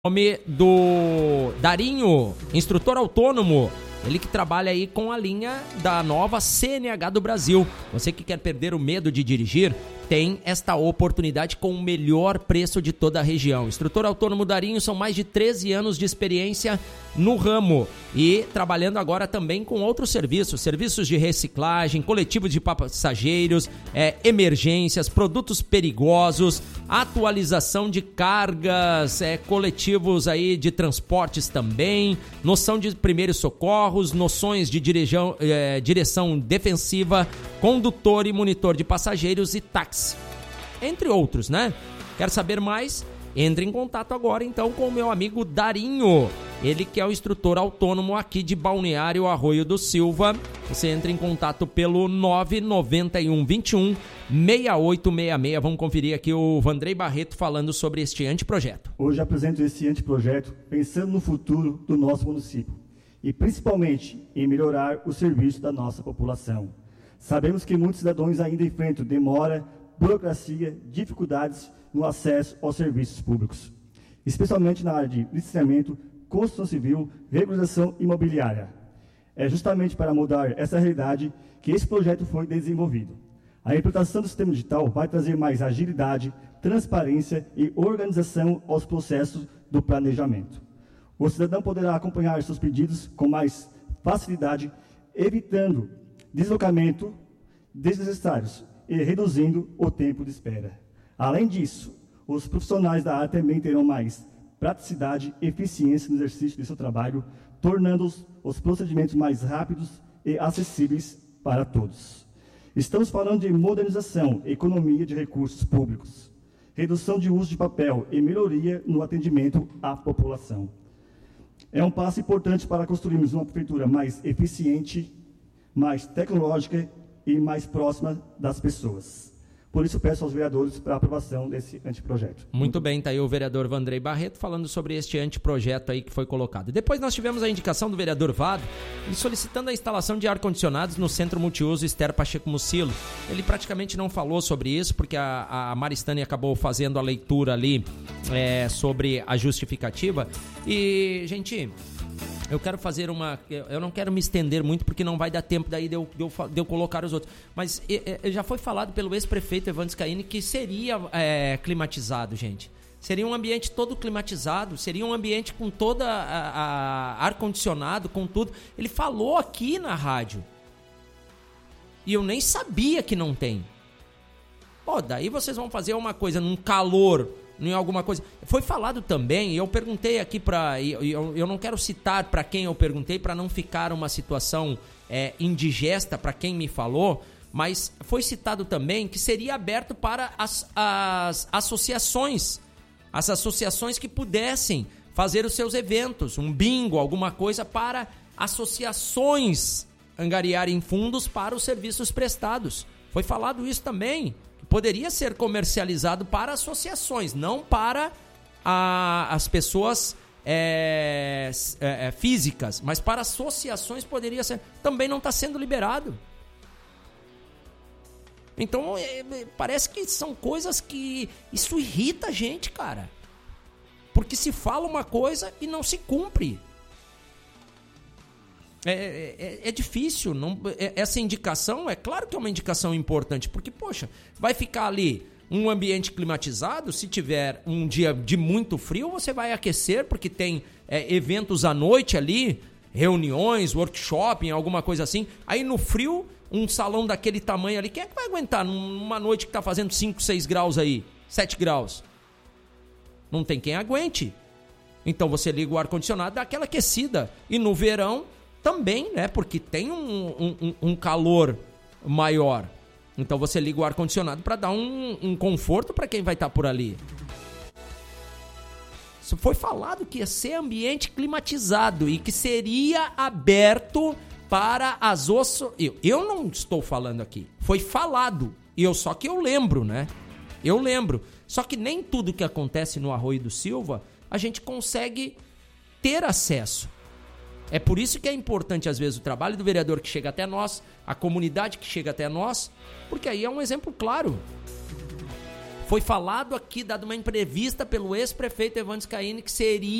Nome do Darinho, instrutor autônomo, ele que trabalha aí com a linha da nova CNH do Brasil. Você que quer perder o medo de dirigir, tem esta oportunidade com o melhor preço de toda a região. Instrutor autônomo Darinho, são mais de 13 anos de experiência no ramo e trabalhando agora também com outros serviços de reciclagem, coletivos de passageiros, emergências, produtos perigosos, atualização de cargas, coletivos aí de transportes também, noção de primeiros socorros, noções de direção defensiva, condutor e monitor de passageiros e táxi, entre outros, né? Quer saber mais? Entre em contato agora então com o meu amigo Darinho, ele que é o instrutor autônomo aqui de Balneário Arroio do Silva. Você entra em contato pelo 991 21 6866. Vamos conferir aqui o Vandrei Barreto falando sobre este anteprojeto. Hoje apresento esse anteprojeto pensando no futuro do nosso município e principalmente em melhorar o serviço da nossa população. Sabemos que muitos cidadãos ainda enfrentam demora, burocracia, dificuldades no acesso aos serviços públicos, especialmente na área de licenciamento, construção civil, regularização imobiliária. É justamente para mudar essa realidade que esse projeto foi desenvolvido. A implantação do sistema digital vai trazer mais agilidade, transparência e organização aos processos do planejamento. O cidadão poderá acompanhar seus pedidos com mais facilidade, evitando deslocamento desnecessários e reduzindo o tempo de espera. Além disso, os profissionais da área também terão mais praticidade e eficiência no exercício de seu trabalho, tornando os procedimentos mais rápidos e acessíveis para todos. Estamos falando de modernização, economia de recursos públicos, redução de uso de papel e melhoria no atendimento à população. É um passo importante para construirmos uma prefeitura mais eficiente, mais tecnológica e mais próxima das pessoas. Por isso, peço aos vereadores para a aprovação desse anteprojeto. Muito bem, está aí o vereador Vandrei Barreto falando sobre este anteprojeto aí que foi colocado. Depois nós tivemos a indicação do vereador Vado, solicitando a instalação de ar-condicionados no Centro Multiuso Esther Pacheco Mucilo. Ele praticamente não falou sobre isso, porque a Maristânia acabou fazendo a leitura ali sobre a justificativa. E, gente, eu quero fazer eu não quero me estender muito, porque não vai dar tempo daí de eu colocar os outros. Mas já foi falado pelo ex-prefeito Evandro Scaini que seria climatizado, gente. Seria um ambiente todo climatizado, seria um ambiente com toda ar-condicionado, com tudo. Ele falou aqui na rádio. E eu nem sabia que não tem. Pô, daí vocês vão fazer uma coisa num calor, em alguma coisa. Foi falado também, e eu perguntei aqui eu não quero citar para quem eu perguntei, para não ficar uma situação indigesta para quem me falou, mas foi citado também que seria aberto para as associações que pudessem fazer os seus eventos, um bingo, alguma coisa, para associações angariarem fundos para os serviços prestados. Foi falado isso também. Poderia ser comercializado para associações, não para as pessoas físicas, mas para associações poderia ser. Também não está sendo liberado. Então, parece que são coisas que... Isso irrita a gente, cara. Porque se fala uma coisa e não se cumpre. É difícil, essa indicação, é claro que é uma indicação importante, porque, poxa, vai ficar ali um ambiente climatizado, se tiver um dia de muito frio, você vai aquecer, porque tem eventos à noite ali, reuniões, workshop, alguma coisa assim, aí no frio, um salão daquele tamanho ali, quem é que vai aguentar numa noite que está fazendo 5, 6 graus aí, 7 graus? Não tem quem aguente. Então você liga o ar-condicionado, dá aquela aquecida, e no verão também, né? Porque tem um calor maior. Então você liga o ar-condicionado para dar um conforto para quem vai estar por ali. Foi falado que ia ser ambiente climatizado e que seria aberto para as Eu não estou falando aqui. Foi falado. Só que eu lembro, né? Eu lembro. Só que nem tudo que acontece no Arroio do Silva a gente consegue ter acesso. É por isso que é importante, às vezes, o trabalho do vereador que chega até nós, a comunidade que chega até nós, porque aí é um exemplo claro. Foi falado aqui, dado uma entrevista pelo ex-prefeito Evandro Scaini, que seria